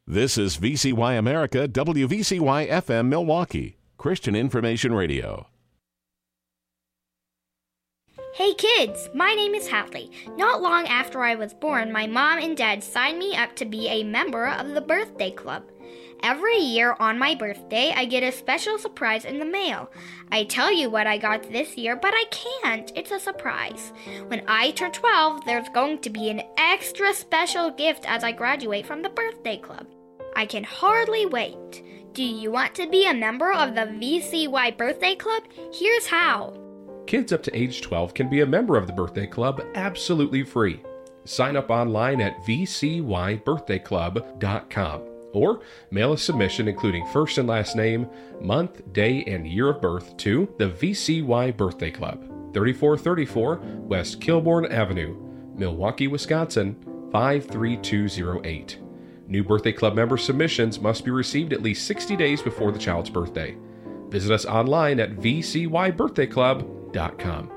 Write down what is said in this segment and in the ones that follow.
This is VCY America, WVCY FM Milwaukee, Christian Information Radio. Hey kids, my name is Hadley. Not long after I was born, my mom and dad signed me up to be a member of the birthday club. Every year on my birthday, I get a special surprise in the mail. I tell you what I got this year, but I can't. It's a surprise. When I turn 12, there's going to be an extra special gift as I graduate from the birthday club. I can hardly wait. Do you want to be a member of the VCY Birthday Club? Here's how. Kids up to age 12 can be a member of the Birthday Club absolutely free. Sign up online at vcybirthdayclub.com or mail a submission including first and last name, month, day, and year of birth to the VCY Birthday Club, 3434 West Kilbourne Avenue, Milwaukee, Wisconsin, 53208. New Birthday Club member submissions must be received at least 60 days before the child's birthday. Visit us online at vcybirthdayclub.com.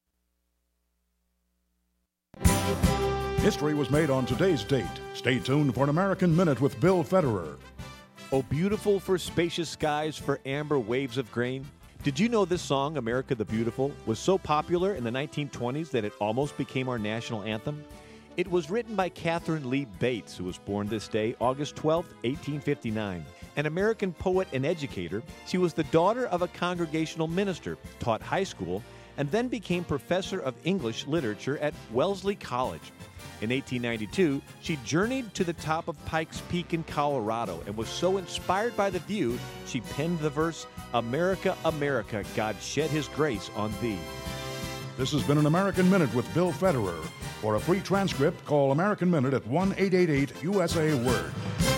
History was made on today's date. Stay tuned for an American Minute with Bill Federer. Oh, beautiful for spacious skies, for amber waves of grain. Did you know this song, America the Beautiful, was so popular in the 1920s that it almost became our national anthem? It was written by Catherine Lee Bates, who was born this day, August 12, 1859. An American poet and educator, she was the daughter of a congregational minister, taught high school, and then became professor of English literature at Wellesley College. In 1892, she journeyed to the top of Pikes Peak in Colorado and was so inspired by the view, she penned the verse, "America, America, God shed his grace on thee." This has been an American Minute with Bill Federer. For a free transcript, call American Minute at 1-888-USA-WORD.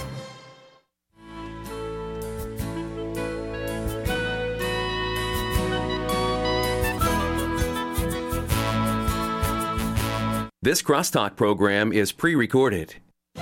This Crosstalk program is pre-recorded.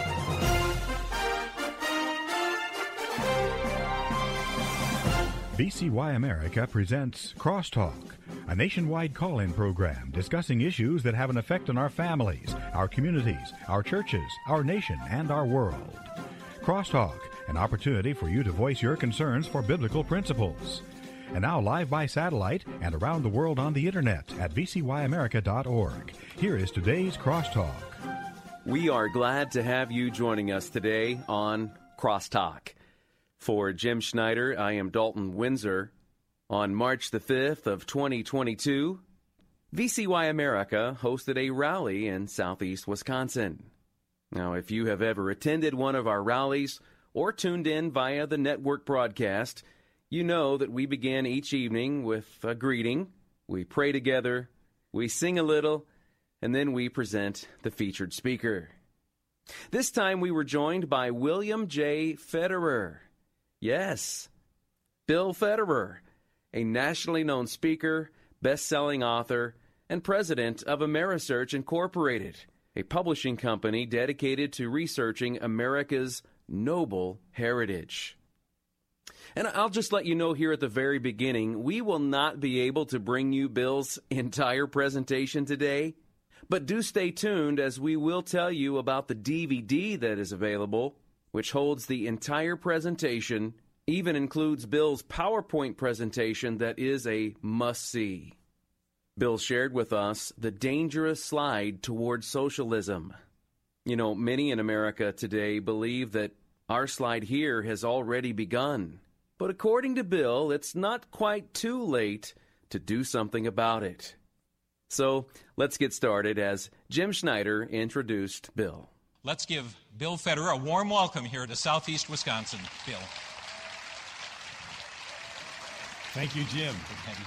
VCY America presents Crosstalk, a nationwide call-in program discussing issues that have an effect on our families, our communities, our churches, our nation, and our world. Crosstalk, an opportunity for you to voice your concerns for biblical principles. And now live by satellite and around the world on the internet at vcyamerica.org. Here is today's Crosstalk. We are glad to have you joining us today on Crosstalk. For Jim Schneider, I am Dalton Windsor. On March the 5th of 2022, VCY America hosted a rally in southeast Wisconsin. Now, if you have ever attended one of our rallies or tuned in via the network broadcast, you know that we begin each evening with a greeting, we pray together, we sing a little, and then we present the featured speaker. This time we were joined by William J. Federer. Yes, Bill Federer, a nationally known speaker, best-selling author, and president of Amerisearch Incorporated, a publishing company dedicated to researching America's noble heritage. And I'll just let you know here at the very beginning, we will not be able to bring you Bill's entire presentation today, but do stay tuned as we will tell you about the DVD that is available, which holds the entire presentation, even includes Bill's PowerPoint presentation that is a must-see. Bill shared with us the dangerous slide towards socialism. You know, many in America today believe that our slide here has already begun. But according to Bill, it's not quite too late to do something about it. So let's get started as Jim Schneider introduced Bill. Let's give Bill Federer a warm welcome here to Southeast Wisconsin. Bill. Thank you, Jim. Thank you.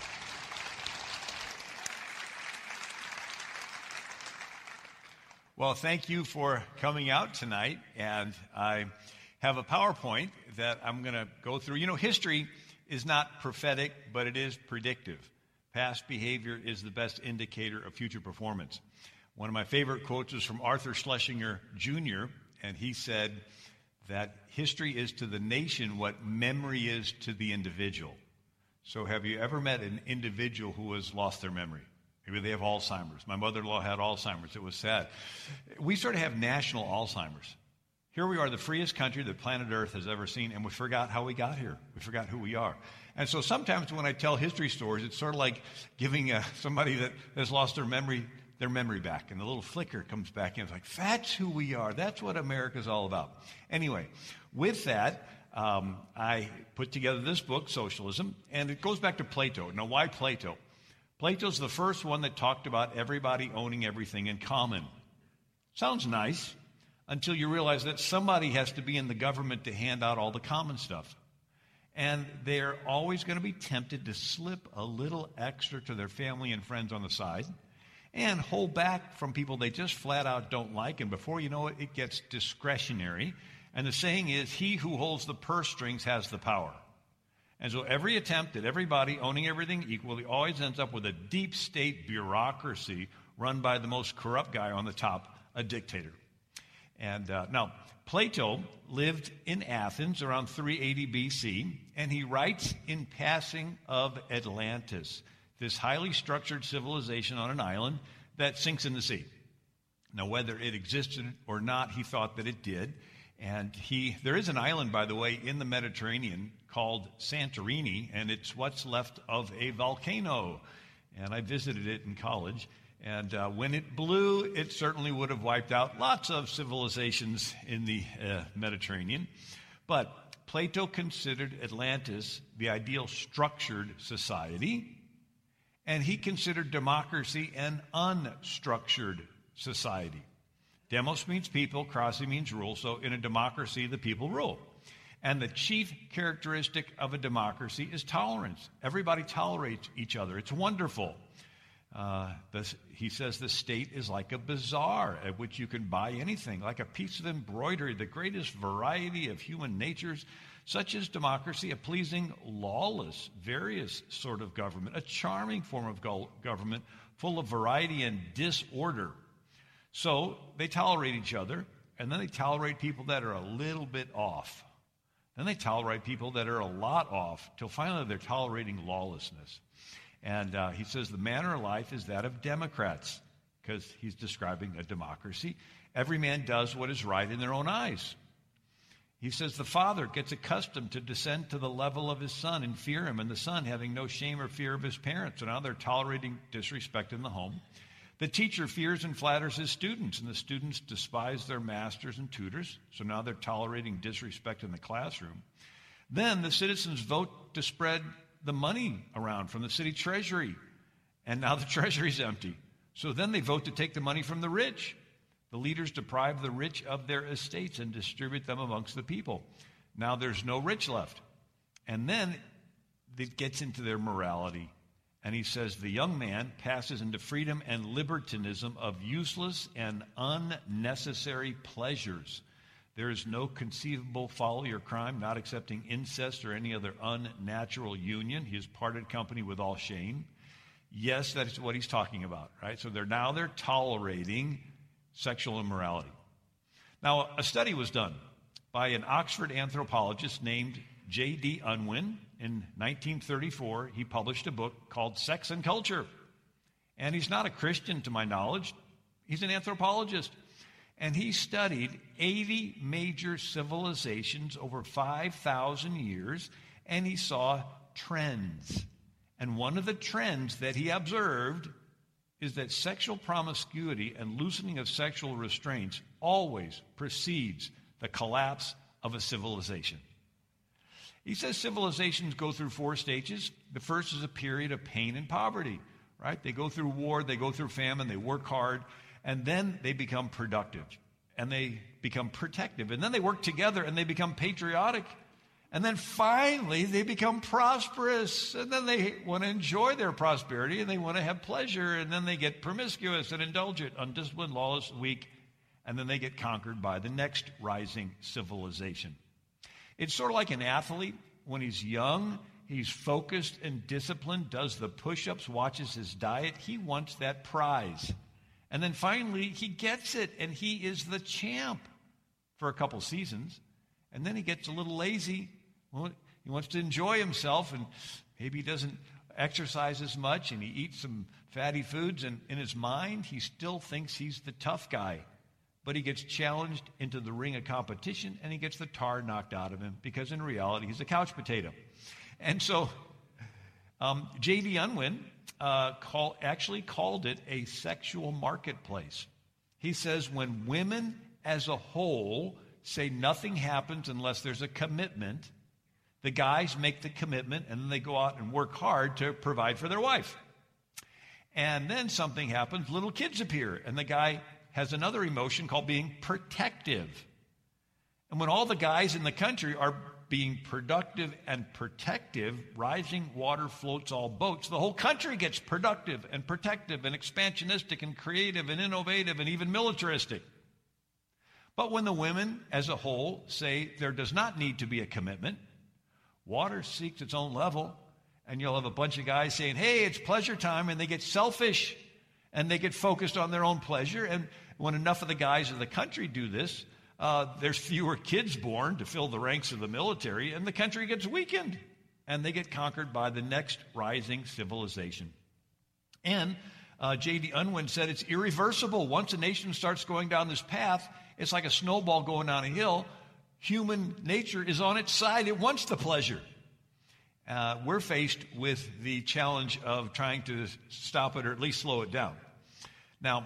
Well, thank you for coming out tonight, and I have a PowerPoint that I'm going to go through. You know, history is not prophetic, but it is predictive. Past behavior is the best indicator of future performance. One of my favorite quotes is from Arthur Schlesinger Jr., and he said that history is to the nation what memory is to the individual. So have you ever met an individual who has lost their memory? Maybe they have Alzheimer's. My mother-in-law had Alzheimer's. It was sad. We sort of have national Alzheimer's. Here we are, the freest country that planet Earth has ever seen, and we forgot how we got here. We forgot who we are. And so sometimes when I tell history stories, it's sort of like giving somebody that has lost their memory back, and the little flicker comes back in. It's like, that's who we are. That's what America's all about. Anyway, with that, I put together this book, Socialism, and it goes back to Plato. Now, why Plato? Plato's the first one that talked about everybody owning everything in common. Sounds nice until you realize that somebody has to be in the government to hand out all the common stuff. And they're always going to be tempted to slip a little extra to their family and friends on the side and hold back from people they just flat out don't like. And before you know it, it gets discretionary. And the saying is, he who holds the purse strings has the power. And so every attempt at everybody owning everything equally always ends up with a deep state bureaucracy run by the most corrupt guy on the top, a dictator. And now, Plato lived in Athens around 380 BC, and he writes in passing of Atlantis, this highly structured civilization on an island that sinks in the sea. Now, whether it existed or not, he thought that it did. And there is an island, by the way, in the Mediterranean called Santorini, and it's what's left of a volcano. And I visited it in college. And when it blew, it certainly would have wiped out lots of civilizations in the Mediterranean. But Plato considered Atlantis the ideal structured society, and he considered democracy an unstructured society. Demos means people, krasi means rule, so in a democracy, the people rule. And the chief characteristic of a democracy is tolerance. Everybody tolerates each other. It's wonderful. He says the state is like a bazaar at which you can buy anything, like a piece of embroidery, the greatest variety of human natures. Such is democracy, a pleasing, lawless, various sort of government, a charming form of government full of variety and disorder. So they tolerate each other, and then they tolerate people that are a little bit off. Then they tolerate people that are a lot off, till finally they're tolerating lawlessness. And he says the manner of life is that of Democrats, because he's describing a democracy. Every man does what is right in their own eyes. He says the father gets accustomed to descend to the level of his son and fear him, and the son having no shame or fear of his parents. So now they're tolerating disrespect in the home. The teacher fears and flatters his students, and the students despise their masters and tutors. So now they're tolerating disrespect in the classroom. Then the citizens vote to spread the money around from the city treasury, and now the treasury's empty. So then they vote to take the money from the rich. The leaders deprive the rich of their estates and distribute them amongst the people. Now there's no rich left. And then it gets into their morality. And he says the young man passes into freedom and libertinism of useless and unnecessary pleasures. There is no conceivable folly or crime, not accepting incest or any other unnatural union. He has parted company with all shame. Yes, that is what he's talking about, right? So they're tolerating sexual immorality. Now, a study was done by an Oxford anthropologist named J.D. Unwin. In 1934, he published a book called Sex and Culture. And he's not a Christian, to my knowledge. He's an anthropologist. And he studied 80 major civilizations over 5,000 years, and he saw trends. And one of the trends that he observed is that sexual promiscuity and loosening of sexual restraints always precedes the collapse of a civilization. He says civilizations go through 4 stages. The first is a period of pain and poverty, right? They go through war, they go through famine, they work hard, and then they become productive, and they become protective, and then they work together, and they become patriotic, and then finally they become prosperous, and then they want to enjoy their prosperity, and they want to have pleasure, and then they get promiscuous and indulgent, undisciplined, lawless, weak, and then they get conquered by the next rising civilization. It's sort of like an athlete. When he's young, he's focused and disciplined, does the push-ups, watches his diet. He wants that prize. And then finally, he gets it, and he is the champ for a couple seasons. And then he gets a little lazy. Well, he wants to enjoy himself, and maybe he doesn't exercise as much, and he eats some fatty foods, and in his mind, he still thinks he's the tough guy. but he gets challenged into the ring of competition, and he gets the tar knocked out of him because in reality he's a couch potato. And so J.D. Unwin actually called it a sexual marketplace. He says when women as a whole say nothing happens unless there's a commitment, the guys make the commitment and then they go out and work hard to provide for their wife. And then something happens, little kids appear, and the guy has another emotion called being protective. And when all the guys in the country are being productive and protective, rising water floats all boats. The whole country gets productive and protective and expansionistic and creative and innovative and even militaristic. But when the women as a whole say there does not need to be a commitment, water seeks its own level, and you'll have a bunch of guys saying, hey, it's pleasure time, and they get selfish and they get focused on their own pleasure. And when enough of the guys in the country do this, there's fewer kids born to fill the ranks of the military, and the country gets weakened, and they get conquered by the next rising civilization. And J.D. Unwin said it's irreversible. Once a nation starts going down this path, it's like a snowball going down a hill. Human nature is on its side. It wants the pleasure. We're faced with the challenge of trying to stop it or at least slow it down. Now,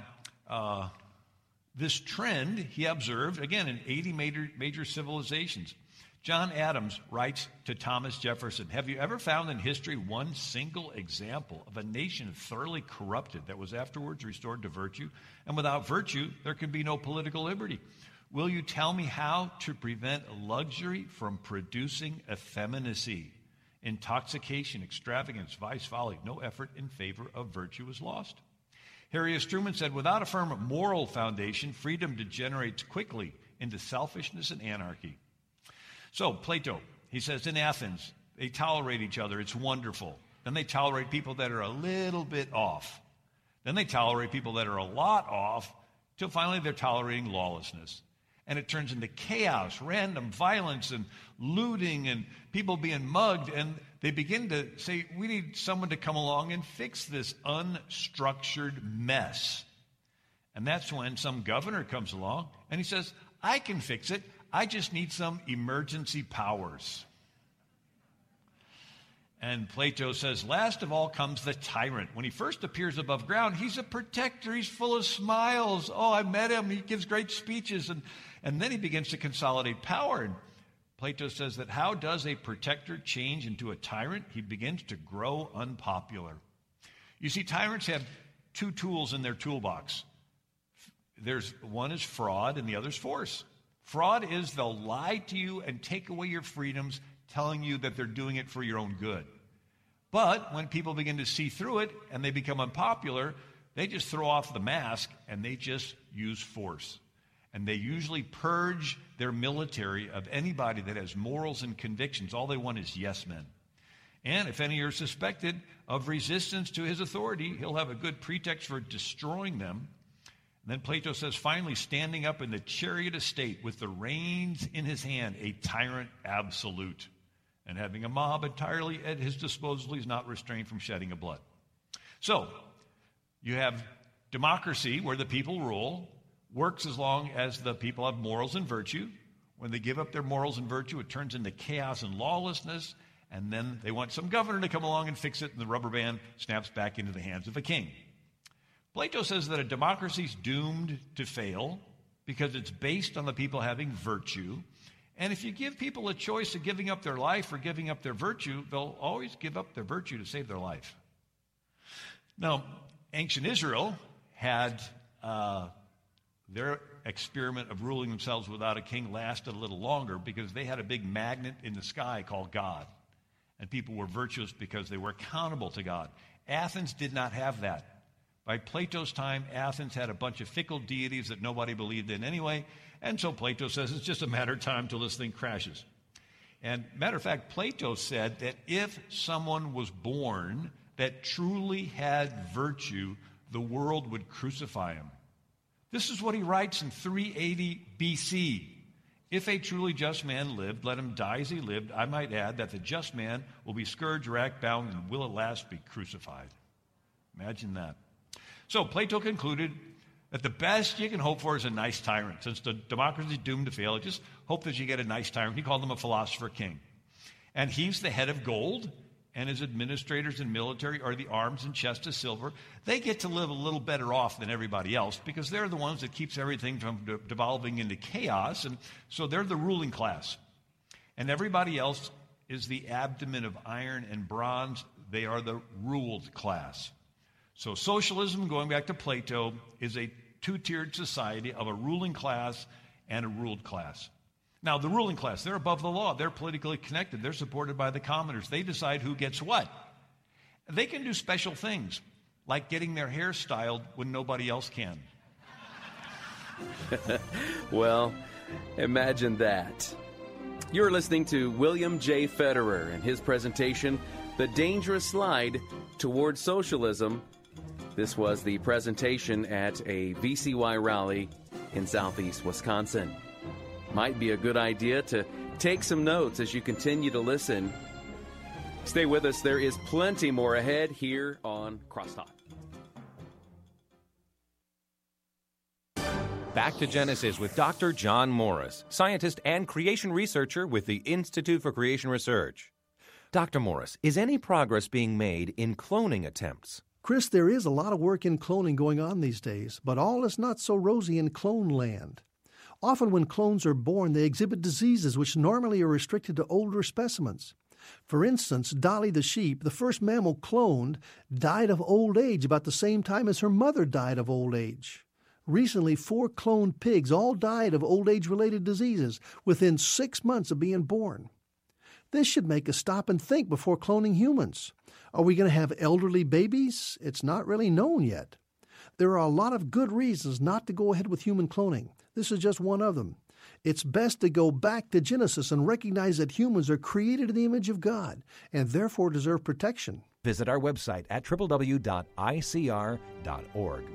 this trend he observed, again, in 80 major civilizations. John Adams writes to Thomas Jefferson, have you ever found in history one single example of a nation thoroughly corrupted that was afterwards restored to virtue? And without virtue, there can be no political liberty. Will you tell me how to prevent luxury from producing effeminacy? Intoxication, extravagance, vice, folly, no effort in favor of virtue is lost. Harry S. Truman said, without a firm moral foundation, freedom degenerates quickly into selfishness and anarchy. So, Plato, he says, in Athens, they tolerate each other. It's wonderful. Then they tolerate people that are a little bit off. Then they tolerate people that are a lot off, till finally they're tolerating lawlessness. And it turns into chaos, random violence, and looting, and people being mugged. And they begin to say, we need someone to come along and fix this unstructured mess. And that's when some governor comes along, and he says, I can fix it. I just need some emergency powers. And Plato says, last of all comes the tyrant. When he first appears above ground, he's a protector. He's full of smiles. Oh, I met him. He gives great speeches. And then he begins to consolidate power. And Plato says that how does a protector change into a tyrant? He begins to grow unpopular. You see, tyrants have two tools in their toolbox. One is fraud and the other is force. Fraud is they'll lie to you and take away your freedoms, telling you that they're doing it for your own good. But when people begin to see through it and they become unpopular, they just throw off the mask and they just use force. And they usually purge their military of anybody that has morals and convictions. All they want is yes men. And if any are suspected of resistance to his authority, he'll have a good pretext for destroying them. And then Plato says, finally, standing up in the chariot of state with the reins in his hand, a tyrant absolute. And having a mob entirely at his disposal, he's not restrained from shedding of blood. So, you have democracy where the people rule, works as long as the people have morals and virtue. When they give up their morals and virtue, it turns into chaos and lawlessness, and then they want some governor to come along and fix it, and the rubber band snaps back into the hands of a king. Plato says that a democracy is doomed to fail because it's based on the people having virtue. And if you give people a choice of giving up their life or giving up their virtue, they'll always give up their virtue to save their life. Now, ancient Israel had their experiment of ruling themselves without a king lasted a little longer because they had a big magnet in the sky called God. And people were virtuous because they were accountable to God. Athens did not have that. By Plato's time, Athens had a bunch of fickle deities that nobody believed in anyway, and so Plato says it's just a matter of time till this thing crashes. And matter of fact, Plato said that if someone was born that truly had virtue, the world would crucify him. This is what he writes in 380 BC. If a truly just man lived, let him die as he lived. I might add that the just man will be scourged, racked, bound, and will at last be crucified. Imagine that. So Plato concluded That the best you can hope for is a nice tyrant. Since the democracy is doomed to fail, just hope that you get a nice tyrant. He called him a philosopher king. And he's the head of gold, and his administrators and military are the arms and chest of silver. They get to live a little better off than everybody else because they're the ones that keeps everything from devolving into chaos, and so they're the ruling class. And everybody else is the abdomen of iron and bronze. They are the ruled class. So socialism, going back to Plato, is a two-tiered society of a ruling class and a ruled class. Now, the ruling class, they're above the law. They're politically connected. They're supported by the commoners. They decide who gets what. They can do special things, like getting their hair styled when nobody else can. Well, imagine that. You're listening to William J. Federer and his presentation, The Dangerous Slide Toward Socialism. This was the presentation at a VCY rally in southeast Wisconsin. Might be a good idea to take some notes as you continue to listen. Stay with us. There is plenty more ahead here on Crosstalk. Back to Genesis with Dr. John Morris, scientist and creation researcher with the Institute for Creation Research. Dr. Morris, is any progress being made in cloning attempts? Chris, there is a lot of work in cloning going on these days, but all is not so rosy in clone land. Often when clones are born, they exhibit diseases which normally are restricted to older specimens. For instance, Dolly the sheep, the first mammal cloned, died of old age about the same time as her mother died of old age. Recently, 4 cloned pigs all died of old age-related diseases within 6 months of being born. This should make us stop and think before cloning humans. Are we going to have elderly babies? It's not really known yet. There are a lot of good reasons not to go ahead with human cloning. This is just one of them. It's best to go back to Genesis and recognize that humans are created in the image of God and therefore deserve protection. Visit our website at www.icr.org.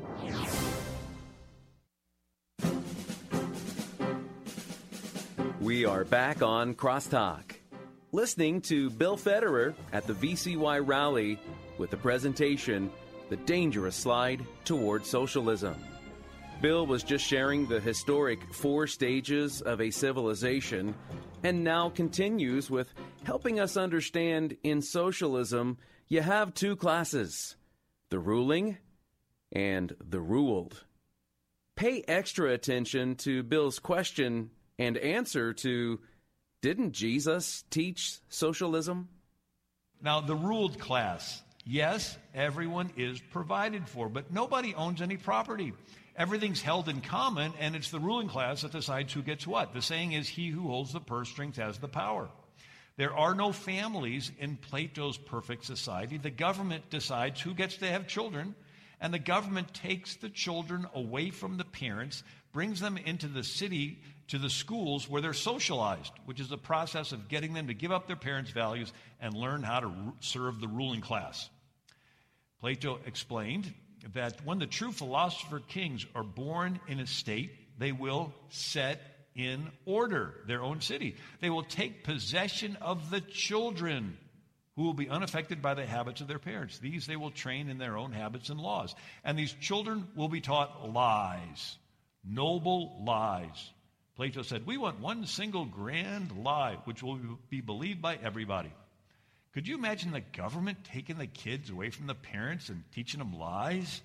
We are back on Crosstalk, listening to Bill Federer at the VCY rally with the presentation, The Dangerous Slide Toward Socialism. Bill was just sharing the historic 4 stages of a civilization and now continues with helping us understand in socialism you have 2 classes, the ruling and the ruled. Pay extra attention to Bill's question and answer to, didn't Jesus teach socialism? Now, the ruled class, yes, everyone is provided for, but nobody owns any property. Everything's held in common, and it's the ruling class that decides who gets what. The saying is, he who holds the purse strings has the power. There are no families in Plato's perfect society. The government decides who gets to have children, and the government takes the children away from the parents, brings them into the city, to the schools where they're socialized, which is the process of getting them to give up their parents' values and learn how to serve the ruling class. Plato explained that when the true philosopher kings are born in a state, they will set in order their own city. They will take possession of the children who will be unaffected by the habits of their parents. These they will train in their own habits and laws. And these children will be taught lies, noble lies. Plato said, we want one single grand lie which will be believed by everybody. Could you imagine the government taking the kids away from the parents and teaching them lies?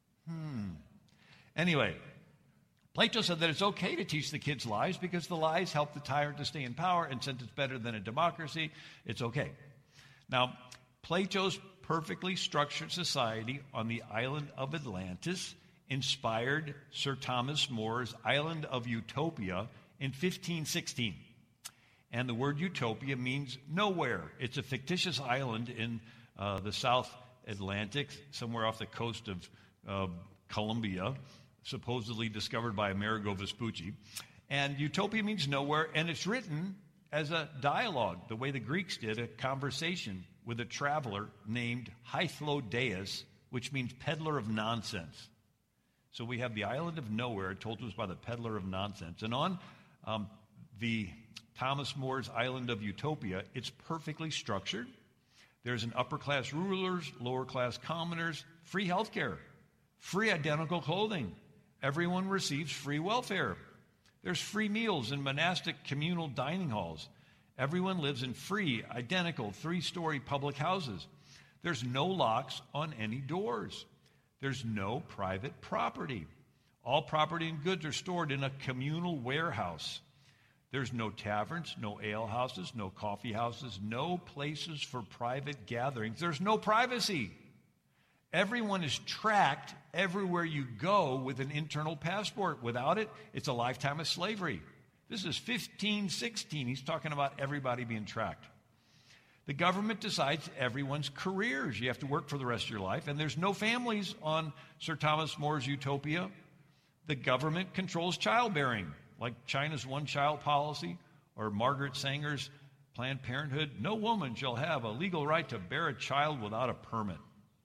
Anyway, Plato said that it's okay to teach the kids lies because the lies help the tyrant to stay in power, and since it's better than a democracy, it's okay. Now, Plato's perfectly structured society on the island of Atlantis inspired Sir Thomas More's Island of Utopia in 1516. And the word utopia means nowhere. It's a fictitious island in the South Atlantic, somewhere off the coast of Colombia, supposedly discovered by Amerigo Vespucci. And utopia means nowhere, and it's written as a dialogue, the way the Greeks did, a conversation with a traveler named Hythlodaeus, which means peddler of nonsense. So we have the island of nowhere, told to us by the peddler of nonsense. And on the Thomas More's Island of Utopia, it's perfectly structured. There's an upper-class rulers, lower-class commoners, free health care, free identical clothing, Everyone receives free welfare. There's free meals in monastic communal dining halls. Everyone lives in free, identical, 3-story public houses. There's no locks on any doors. There's no private property. All property and goods are stored in a communal warehouse. There's no taverns, no ale houses, no coffee houses, no places for private gatherings. There's no privacy. Everyone is tracked everywhere you go with an internal passport. Without it, it's a lifetime of slavery. This is 1516. He's talking about everybody being tracked. The government decides everyone's careers. You have to work for the rest of your life, and there's no families on Sir Thomas More's Utopia. The government controls childbearing, like China's one-child policy or Margaret Sanger's Planned Parenthood. No woman shall have a legal right to bear a child without a permit.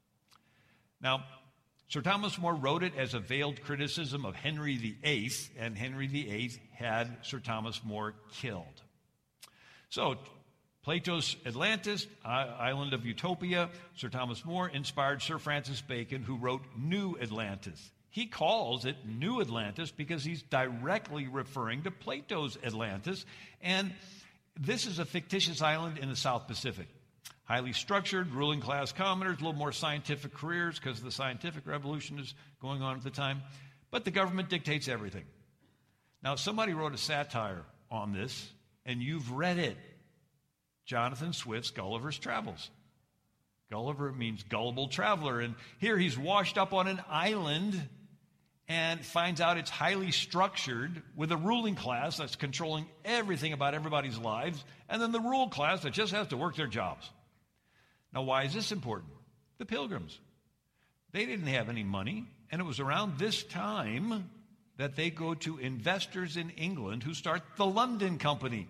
Now, Sir Thomas More wrote it as a veiled criticism of Henry VIII, and Henry VIII had Sir Thomas More killed. So, Plato's Atlantis, Island of Utopia, Sir Thomas More inspired Sir Francis Bacon, who wrote New Atlantis. He calls it New Atlantis because he's directly referring to Plato's Atlantis, and this is a fictitious island in the South Pacific. Highly structured, ruling class commoners, a little more scientific careers because the scientific revolution is going on at the time. But the government dictates everything. Now, somebody wrote a satire on this, and you've read it. Jonathan Swift's Gulliver's Travels. Gulliver means gullible traveler, and here he's washed up on an island and finds out it's highly structured with a ruling class that's controlling everything about everybody's lives, and then the ruled class that just has to work their jobs. Now, why is this important? The Pilgrims. They didn't have any money, and it was around this time that they go to investors in England who start the London Company.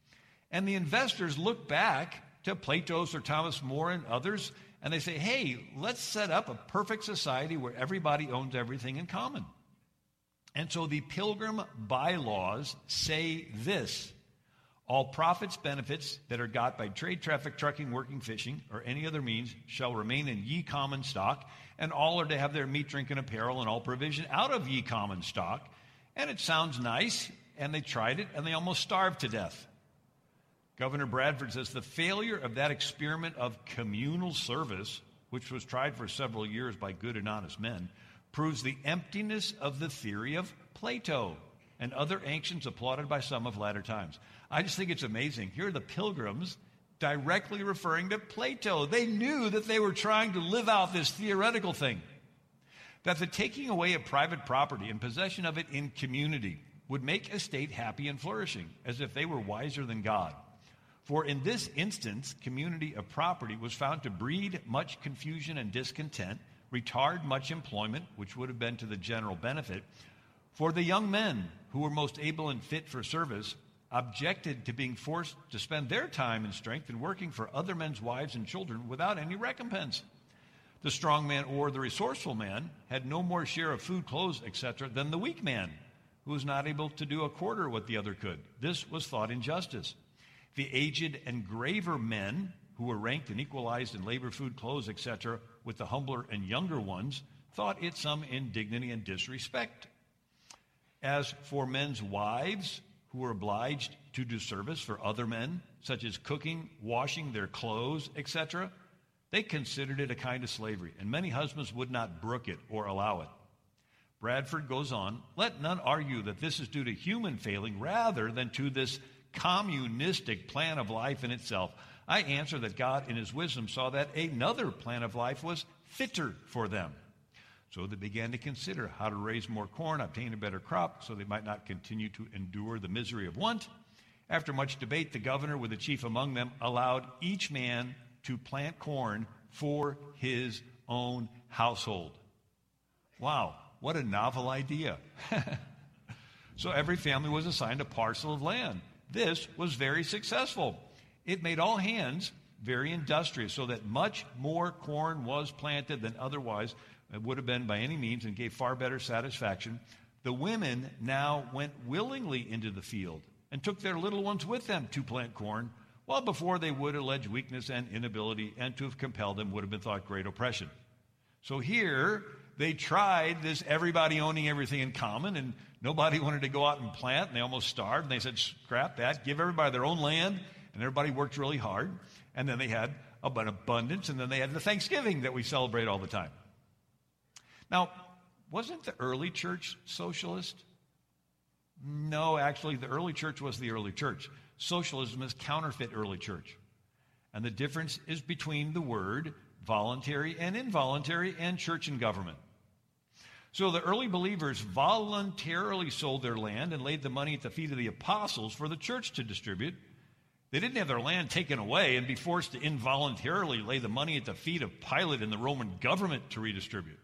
And the investors look back to Plato, Sir Thomas More, and others, and they say, hey, let's set up a perfect society where everybody owns everything in common. And so the Pilgrim bylaws say this: all profits, benefits that are got by trade, traffic, trucking, working, fishing, or any other means shall remain in ye common stock, and all are to have their meat, drink, and apparel, and all provision out of ye common stock. And it sounds nice, and they tried it, and they almost starved to death. Governor Bradford says the failure of that experiment of communal service, which was tried for several years by good and honest men, proves the emptiness of the theory of Plato and other ancients applauded by some of latter times. I just think it's amazing. Here are the Pilgrims directly referring to Plato. They knew that they were trying to live out this theoretical thing, that the taking away of private property and possession of it in community would make a state happy and flourishing, as if they were wiser than God. For in this instance, community of property was found to breed much confusion and discontent, retard much employment, which would have been to the general benefit. For the young men who were most able and fit for service objected to being forced to spend their time and strength in working for other men's wives and children without any recompense. The strong man or the resourceful man had no more share of food, clothes, etc., than the weak man, who was not able to do a quarter what the other could. This was thought injustice. The aged and graver men, who were ranked and equalized in labor, food, clothes, etc., with the humbler and younger ones, thought it some indignity and disrespect. As for men's wives, who were obliged to do service for other men, such as cooking, washing their clothes, etc., they considered it a kind of slavery, and many husbands would not brook it or allow it. Bradford goes on, let none argue that this is due to human failing rather than to this communistic plan of life in itself. I answer that God in his wisdom saw that another plan of life was fitter for them. So they began to consider how to raise more corn, obtain a better crop, so they might not continue to endure the misery of want. After much debate, the governor, with the chief among them, allowed each man to plant corn for his own household. Wow, what a novel idea. So every family was assigned a parcel of land. This was very successful. It made all hands very industrious, so that much more corn was planted than otherwise it would have been by any means, and gave far better satisfaction. The women now went willingly into the field and took their little ones with them to plant corn, while before they would allege weakness and inability, and to have compelled them would have been thought great oppression. So here, they tried this everybody owning everything in common, and nobody wanted to go out and plant, and they almost starved. And they said, scrap that, give everybody their own land, and everybody worked really hard. And then they had an abundance, and then they had the Thanksgiving that we celebrate all the time. Now, wasn't the early church socialist? No, actually, the early church was the early church. Socialism is counterfeit early church. And the difference is between the word voluntary and involuntary and church and government. So the early believers voluntarily sold their land and laid the money at the feet of the apostles for the church to distribute. They didn't have their land taken away and be forced to involuntarily lay the money at the feet of Pilate and the Roman government to redistribute.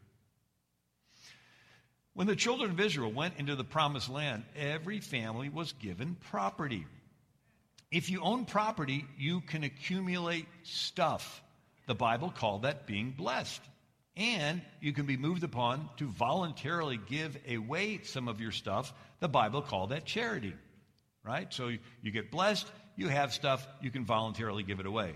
When the children of Israel went into the promised land, every family was given property. If you own property, you can accumulate stuff. The Bible called that being blessed. And you can be moved upon to voluntarily give away some of your stuff. The Bible called that charity, right? So you get blessed, you have stuff, you can voluntarily give it away.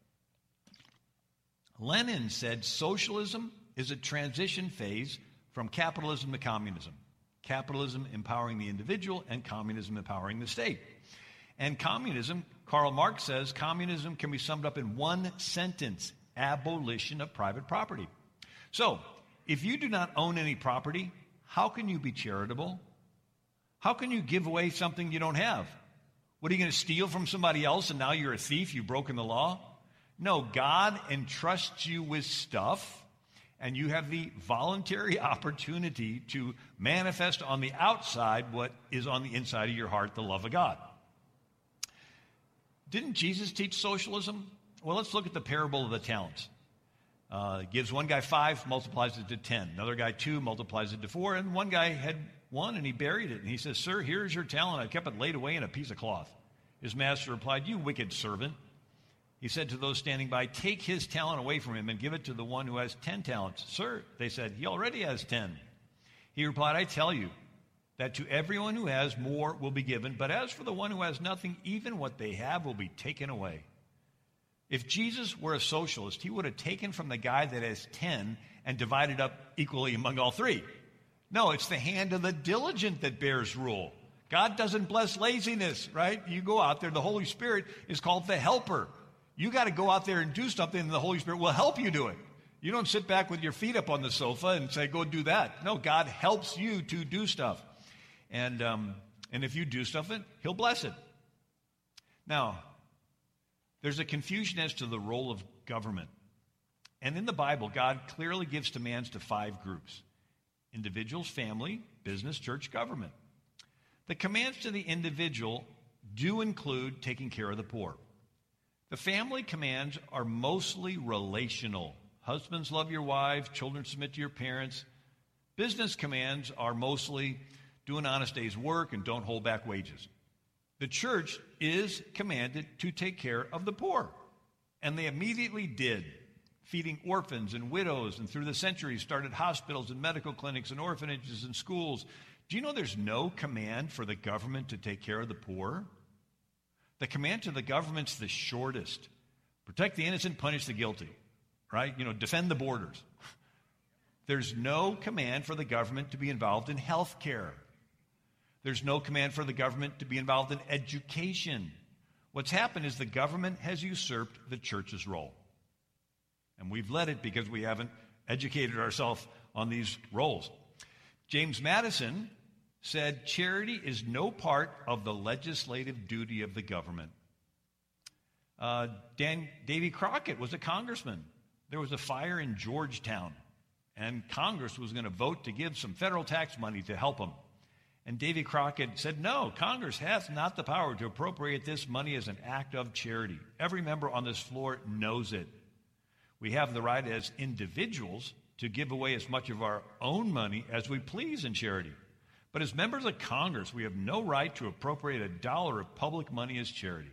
Lenin said socialism is a transition phase from capitalism to communism. Capitalism empowering the individual and communism empowering the state. And communism, Karl Marx says, communism can be summed up in one sentence: abolition of private property. So, if you do not own any property, how can you be charitable? How can you give away something you don't have? What, are you going to steal from somebody else and now you're a thief, you've broken the law? No, God entrusts you with stuff, and you have the voluntary opportunity to manifest on the outside what is on the inside of your heart, the love of God. Didn't Jesus teach socialism? Well, let's look at the parable of the talents. Gives one guy 5, multiplies it to 10. Another guy 2, multiplies it to 4. And one guy had 1 and he buried it. And he says, "Sir, here's your talent. I kept it laid away in a piece of cloth." His master replied, "You wicked servant." He said to those standing by, "Take his talent away from him and give it to the one who has 10 talents. "Sir," they said, "he already has 10. He replied, "I tell you that to everyone who has, more will be given. But as for the one who has nothing, even what they have will be taken away." If Jesus were a socialist, he would have taken from the guy that has 10 and divided up equally among all 3. No, it's the hand of the diligent that bears rule. God doesn't bless laziness, right? You go out there, the Holy Spirit is called the helper. You got to go out there and do something, and the Holy Spirit will help you do it. You don't sit back with your feet up on the sofa and say, "Go do that." No, God helps you to do stuff. And if you do stuff, he'll bless it. Now, there's a confusion as to the role of government. And in the Bible, God clearly gives commands to 5 groups: individuals, family, business, church, government. The commands to the individual do include taking care of the poor. The family commands are mostly relational. Husbands, love your wives. Children, submit to your parents. Business commands are mostly do an honest day's work and don't hold back wages. The church is commanded to take care of the poor. And they immediately did, feeding orphans and widows, and through the centuries started hospitals and medical clinics and orphanages and schools. Do you know there's no command for the government to take care of the poor? The command to the government's the shortest. Protect the innocent, punish the guilty, right? Defend the borders. There's no command for the government to be involved in health care. There's no command for the government to be involved in education. What's happened is the government has usurped the church's role. And we've let it because we haven't educated ourselves on these roles. James Madison said, "Charity is no part of the legislative duty of the government." Davy Crockett was a congressman. There was a fire in Georgetown, and Congress was going to vote to give some federal tax money to help him. And Davy Crockett said, "No, Congress has not the power to appropriate this money as an act of charity. Every member on this floor knows it. We have the right as individuals to give away as much of our own money as we please in charity. But as members of Congress, we have no right to appropriate $1 of public money as charity."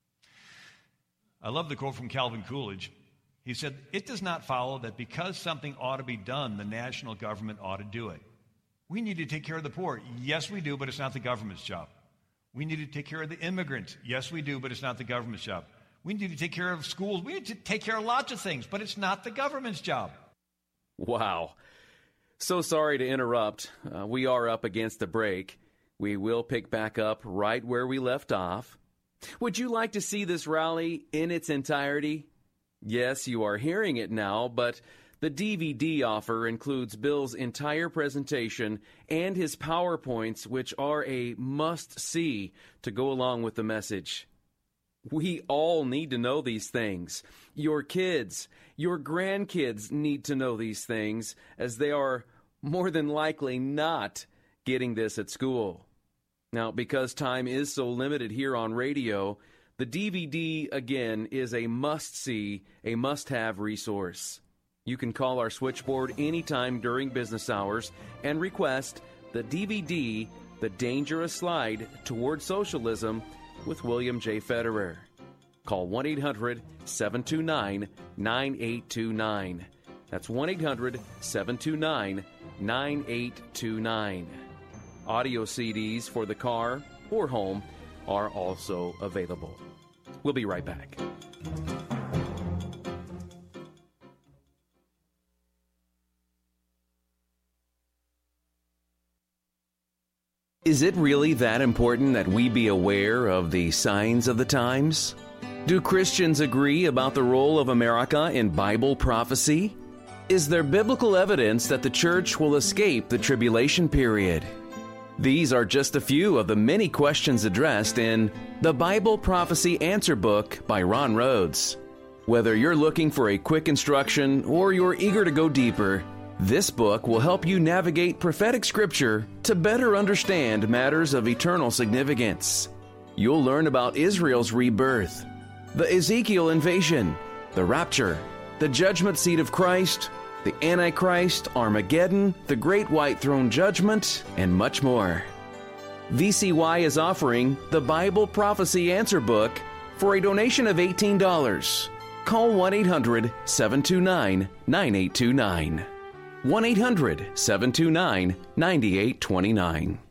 I love the quote from Calvin Coolidge. He said, "It does not follow that because something ought to be done, the national government ought to do it. We need to take care of the poor. Yes, we do, but it's not the government's job. We need to take care of the immigrants. Yes, we do, but it's not the government's job. We need to take care of schools. We need to take care of lots of things, but it's not the government's job." Wow. So sorry to interrupt. We are up against the break. We will pick back up right where we left off. Would you like to see this rally in its entirety? Yes, you are hearing it now, but the DVD offer includes Bill's entire presentation and his PowerPoints, which are a must-see to go along with the message. We all need to know these things. Your kids, your grandkids need to know these things, as they are more than likely not getting this at school. Now, because time is so limited here on radio, the DVD, again, is a must-see, a must-have resource. You can call our switchboard anytime during business hours and request the DVD, The Dangerous Slide Toward Socialism, with William J. Federer. Call 1-800-729-9829. That's 1-800-729-9829. Audio CDs for the car or home are also available. We'll be right back. Is it really that important that we be aware of the signs of the times? Do Christians agree about the role of America in Bible prophecy? Is there biblical evidence that the church will escape the tribulation period? These are just a few of the many questions addressed in the Bible Prophecy Answer Book by Ron Rhodes. Whether you're looking for a quick instruction or you're eager to go deeper, this book will help you navigate prophetic scripture to better understand matters of eternal significance. You'll learn about Israel's rebirth, the Ezekiel invasion, the rapture, the judgment seat of Christ, the Antichrist, Armageddon, the Great White Throne Judgment, and much more. VCY is offering the Bible Prophecy Answer Book for a donation of $18. Call 1-800-729-9829. 1-800-729-9829.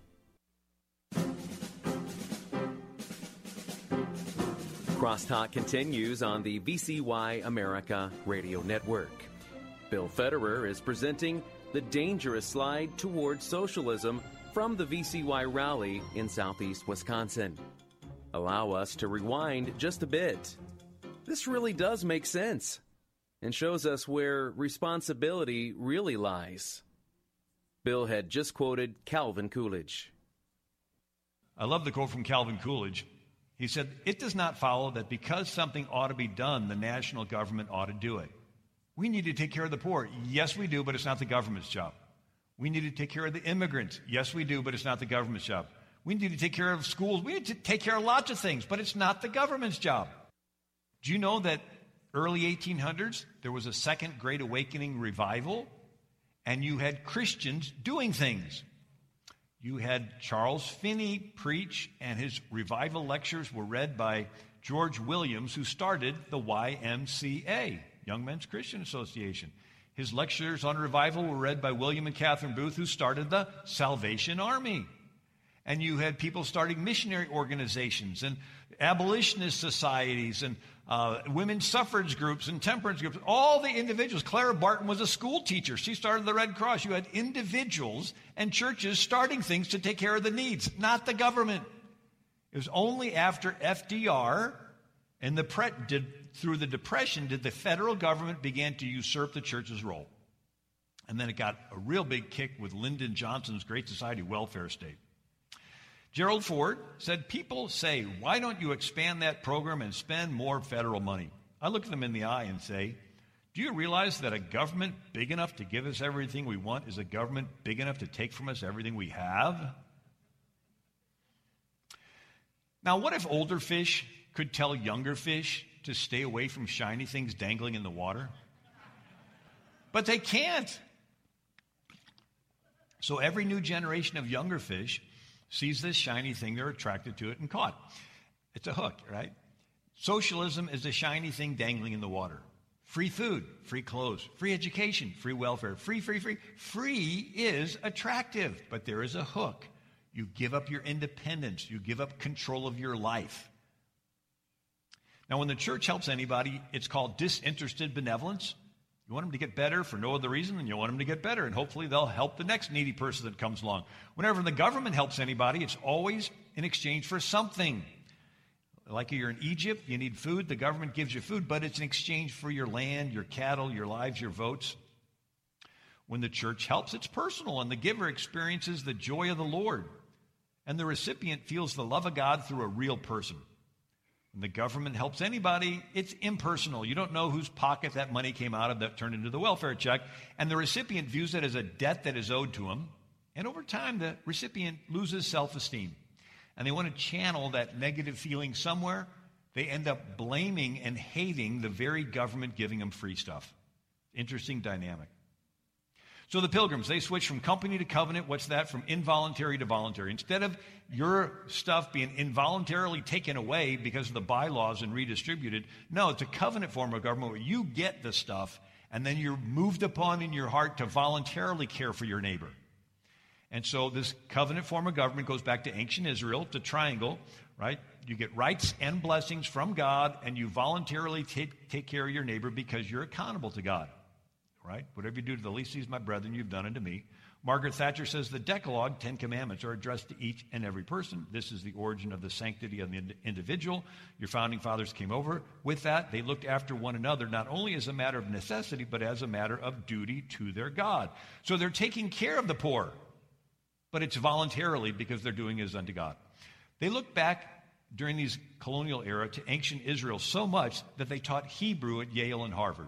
Crosstalk continues on the VCY America Radio Network. Bill Federer is presenting The Dangerous Slide Toward Socialism from the VCY rally in southeast Wisconsin. Allow us to rewind just a bit. This really does make sense and shows us where responsibility really lies. Bill had just quoted Calvin Coolidge. I love the quote from Calvin Coolidge. He said, "It does not follow that because something ought to be done, the national government ought to do it." We need to take care of the poor. Yes, we do, but it's not the government's job. We need to take care of the immigrants. Yes, we do, but it's not the government's job. We need to take care of schools. We need to take care of lots of things, but it's not the government's job. Do you know that early 1800s, there was a Second Great Awakening revival, and you had Christians doing things. You had Charles Finney preach, and his revival lectures were read by George Williams, who started the YMCA, Young Men's Christian Association. His lectures on revival were read by William and Catherine Booth, who started the Salvation Army. And you had people starting missionary organizations and abolitionist societies and women's suffrage groups and temperance groups. All the individuals. Clara Barton was a school teacher. She started the Red Cross. You had individuals and churches starting things to take care of the needs, not the government. It was only after FDR and through the Depression did the federal government begin to usurp the church's role. And then it got a real big kick with Lyndon Johnson's Great Society welfare state. Gerald Ford said, "People say, why don't you expand that program and spend more federal money?" I look them in the eye and say, do you realize that a government big enough to give us everything we want is a government big enough to take from us everything we have? Now, what if older fish could tell younger fish to stay away from shiny things dangling in the water? But they can't. So every new generation of younger fish sees this shiny thing, they're attracted to it and caught. It's a hook, right? Socialism is a shiny thing dangling in the water. Free food, free clothes, free education, free welfare, free. Free is attractive, but there is a hook. You give up your independence. You give up control of your life. Now, when the church helps anybody, it's called disinterested benevolence. You want them to get better for no other reason than you want them to get better, and hopefully they'll help the next needy person that comes along. Whenever the government helps anybody, it's always in exchange for something. Like you're in Egypt, you need food, the government gives you food, but it's in exchange for your land, your cattle, your lives, your votes. When the church helps, it's personal, and the giver experiences the joy of the Lord, and the recipient feels the love of God through a real person. When the government helps anybody, it's impersonal. You don't know whose pocket that money came out of that turned into the welfare check, and the recipient views it as a debt that is owed to him, and over time, the recipient loses self-esteem. And they want to channel that negative feeling somewhere. They end up blaming and hating the very government giving them free stuff. Interesting dynamic. So the Pilgrims, they switch from company to covenant. What's that? From involuntary to voluntary. Instead of your stuff being involuntarily taken away because of the bylaws and redistributed, no, it's a covenant form of government where you get the stuff and then you're moved upon in your heart to voluntarily care for your neighbor. And so this covenant form of government goes back to ancient Israel, to triangle, right? You get rights and blessings from God, and you voluntarily take care of your neighbor because you're accountable to God, right? Whatever you do to the least of these, my brethren, you've done unto me. Margaret Thatcher says the Decalogue, 10 Commandments, are addressed to each and every person. This is the origin of the sanctity of the individual. Your founding fathers came over with that. They looked after one another, not only as a matter of necessity, but as a matter of duty to their God. So they're taking care of the poor, but it's voluntarily because they're doing it as unto God. They look back during these colonial era to ancient Israel so much that they taught Hebrew at Yale and Harvard.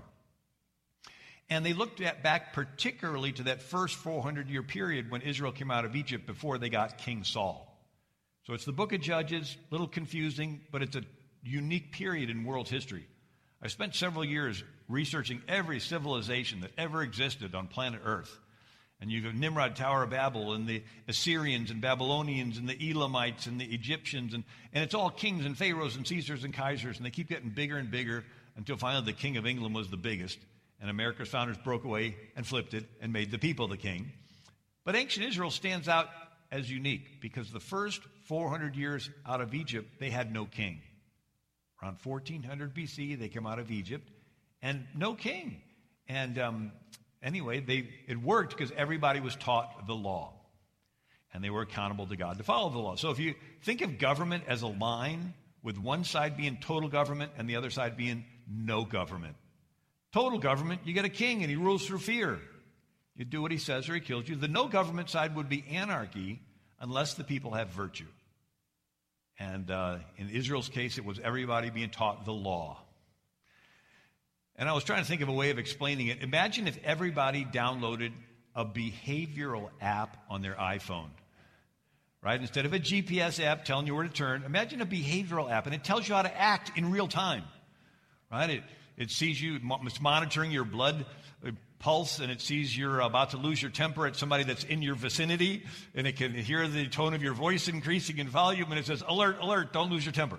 And they looked back particularly to that first 400-year period when Israel came out of Egypt before they got King Saul. So it's the book of Judges, a little confusing, but it's a unique period in world history. I spent several years researching every civilization that ever existed on planet Earth. And you've got Nimrod, Tower of Babel, and the Assyrians and Babylonians and the Elamites and the Egyptians. And it's all kings and pharaohs and Caesars and Kaisers, and they keep getting bigger and bigger until finally the King of England was the biggest. And America's founders broke away and flipped it and made the people the king. But ancient Israel stands out as unique because the first 400 years out of Egypt, they had no king. Around 1400 BC, they came out of Egypt, and no king. And anyway, it worked because everybody was taught the law, and they were accountable to God to follow the law. So if you think of government as a line, with one side being total government and the other side being no government. Total government, you get a king and he rules through fear. You do what he says or he kills you. The no government side would be anarchy unless the people have virtue. And in Israel's case, it was everybody being taught the law. And I was trying to think of a way of explaining it. Imagine if everybody downloaded a behavioral app on their iPhone, right? Instead of a GPS app telling you where to turn, imagine a behavioral app, and it tells you how to act in real time, right? It sees you, it's monitoring your blood pulse, and it sees you're about to lose your temper at somebody that's in your vicinity, and it can hear the tone of your voice increasing in volume, and it says, alert, alert, don't lose your temper.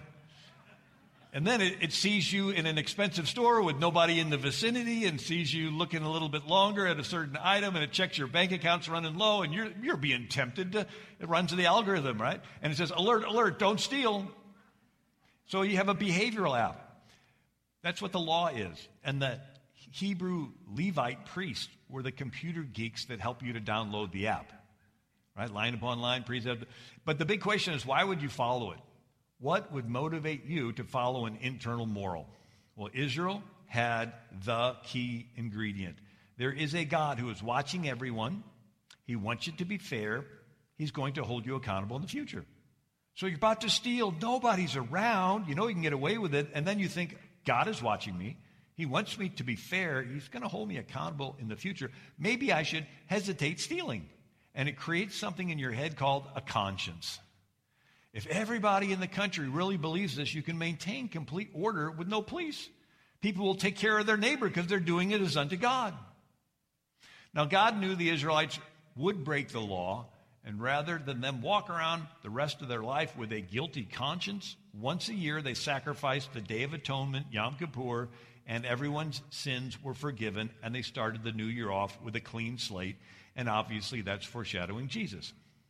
And then it sees you in an expensive store with nobody in the vicinity and sees you looking a little bit longer at a certain item, and it checks your bank account's running low, and you're being tempted to, it runs the algorithm, right? And it says, alert, alert, don't steal. So you have a behavioral app. That's what the law is. And the Hebrew Levite priests were the computer geeks that help you to download the app, right? Line upon line, precept. But the big question is, why would you follow it? What would motivate you to follow an internal moral? Well, Israel had the key ingredient. There is a God who is watching everyone. He wants you to be fair. He's going to hold you accountable in the future. So you're about to steal. Nobody's around. You know you can get away with it. And then you think, God is watching me. He wants me to be fair. He's going to hold me accountable in the future. Maybe I should hesitate stealing. And it creates something in your head called a conscience. If everybody in the country really believes this, you can maintain complete order with no police. People will take care of their neighbor because they're doing it as unto God. Now, God knew the Israelites would break the law, and rather than them walk around the rest of their life with a guilty conscience, once a year they sacrificed the Day of Atonement, Yom Kippur, and everyone's sins were forgiven, and they started the new year off with a clean slate, and obviously that's foreshadowing Jesus.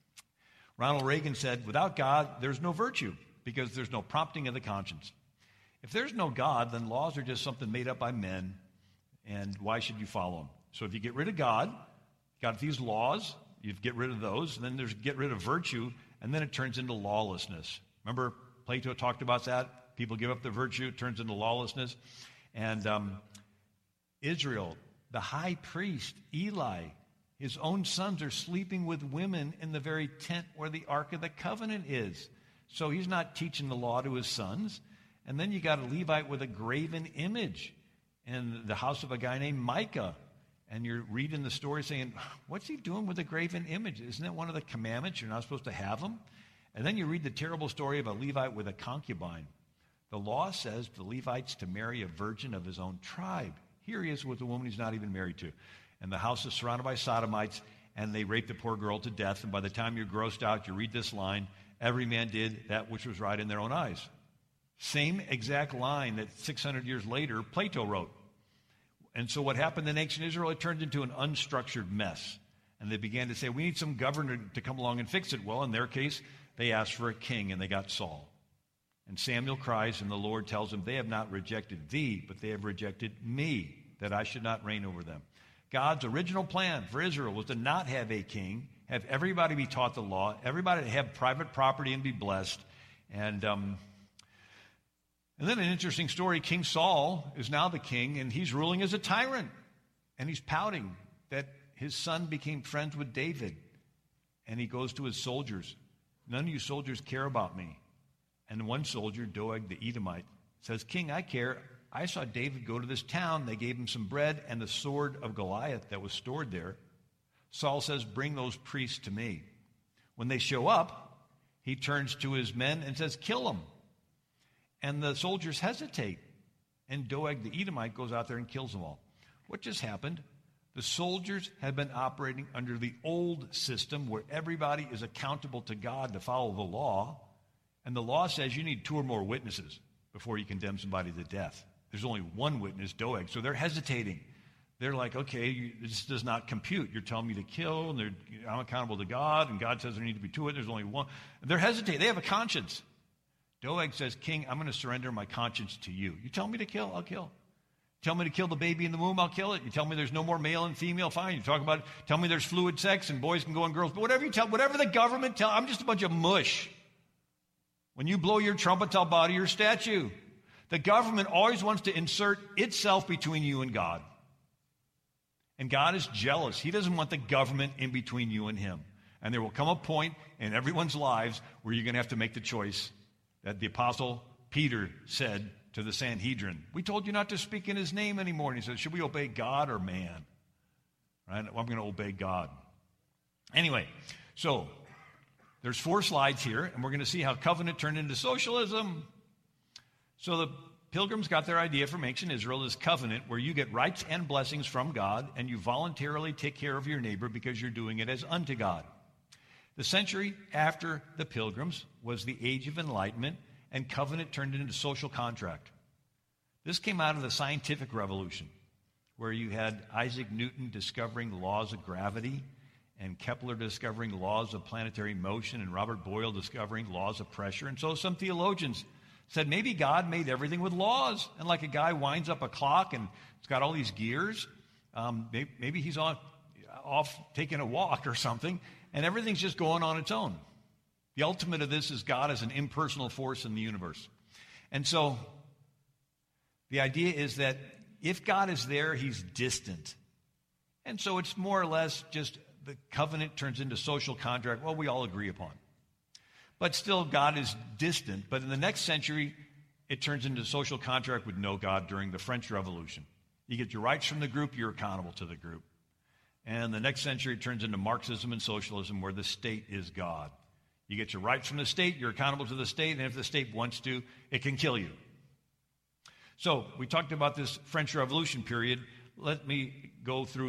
Ronald Reagan said, without God, there's no virtue because there's no prompting of the conscience. If there's no God, then laws are just something made up by men. And why should you follow him? So if you get rid of God, got these laws, you get rid of those, and then there's get rid of virtue, and then it turns into lawlessness. Remember, Plato talked about that? People give up their virtue, it turns into lawlessness. And Israel, the high priest, Eli, his own sons are sleeping with women in the very tent where the Ark of the Covenant is. So he's not teaching the law to his sons. And then you got a Levite with a graven image in the house of a guy named Micah. And you're reading the story saying, what's he doing with a graven image? Isn't that one of the commandments? You're not supposed to have them. And then you read the terrible story of a Levite with a concubine. The law says the Levite's to marry a virgin of his own tribe. Here he is with a woman he's not even married to. And the house is surrounded by sodomites, and they rape the poor girl to death. And by the time you're grossed out, you read this line, every man did that which was right in their own eyes. Same exact line that 600 years later Plato wrote. And so what happened in ancient Israel, it turned into an unstructured mess. And they began to say, we need some governor to come along and fix it. Well, in their case, they asked for a king, and they got Saul. And Samuel cries, and the Lord tells him, they have not rejected thee, but they have rejected me, that I should not reign over them. God's original plan for Israel was to not have a king, have everybody be taught the law, everybody have private property and be blessed. And then an interesting story, King Saul is now the king, and he's ruling as a tyrant. And he's pouting that his son became friends with David. And he goes to his soldiers, none of you soldiers care about me. And one soldier, Doeg the Edomite, says, King, I care. I saw David go to this town. They gave him some bread and the sword of Goliath that was stored there. Saul says, bring those priests to me. When they show up, he turns to his men and says, kill them. And the soldiers hesitate. And Doeg the Edomite goes out there and kills them all. What just happened? The soldiers had been operating under the old system where everybody is accountable to God to follow the law. And the law says you need 2 or more witnesses before you condemn somebody to death. There's only one witness, Doeg. So they're hesitating. They're like, okay, this does not compute. You're telling me to kill, and I'm accountable to God, and God says there need to be 2. There's only one. And they're hesitating. They have a conscience. Doeg says, King, I'm going to surrender my conscience to you. You tell me to kill, I'll kill. Tell me to kill the baby in the womb, I'll kill it. You tell me there's no more male and female, fine. You talk about it. Tell me there's fluid sex and boys can go and girls. But whatever you tell, whatever the government tell, I'm just a bunch of mush. When you blow your trumpets, I'll bow to your statue. The government always wants to insert itself between you and God. And God is jealous. He doesn't want the government in between you and him. And there will come a point in everyone's lives where you're going to have to make the choice that the Apostle Peter said to the Sanhedrin. We told you not to speak in his name anymore. And he said, should we obey God or man? Right? Well, I'm going to obey God. Anyway, so there's 4 slides here, and we're going to see how covenant turned into socialism. So the Pilgrims got their idea from ancient Israel, this covenant where you get rights and blessings from God, and you voluntarily take care of your neighbor because you're doing it as unto God. The century after the Pilgrims was the Age of Enlightenment, and covenant turned into social contract. This came out of the scientific revolution, where you had Isaac Newton discovering laws of gravity, and Kepler discovering laws of planetary motion, and Robert Boyle discovering laws of pressure. And so some theologians said maybe God made everything with laws. And like a guy winds up a clock and it's got all these gears, maybe he's off taking a walk or something, and everything's just going on its own. The ultimate of this is God as an impersonal force in the universe. And so the idea is that if God is there, he's distant. And so it's more or less just the covenant turns into social contract, well, we all agree upon. But still, God is distant. But in the next century, it turns into social contract with no God during the French Revolution. You get your rights from the group, you're accountable to the group. And the next century, it turns into Marxism and socialism, where the state is God. You get your rights from the state, you're accountable to the state, and if the state wants to, it can kill you. So we talked about this French Revolution period. Let me go through